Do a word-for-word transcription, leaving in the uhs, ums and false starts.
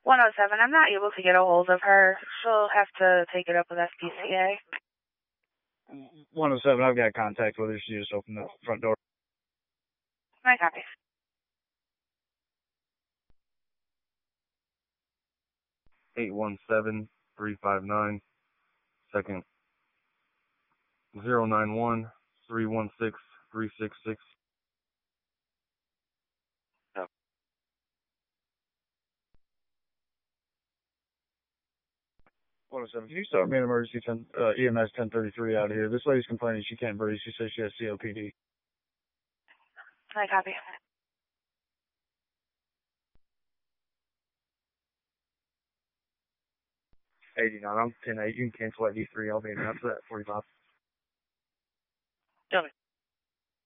one oh seven, I'm not able to get a hold of her. She'll have to take it up with S P C A. one oh seven, I've got contact with her. She just opened the front door. My copy. eight one seven, three five nine, second zero nine one, three one six, three six six. one oh seven, can you start me an emergency ten, uh, E M S ten thirty-three out of here? This lady's complaining she can't breathe. She says she has C O P D. My copy. eighty-nine, I'm ten eight. You can cancel at D three. I'll be in after that forty-five. Okay.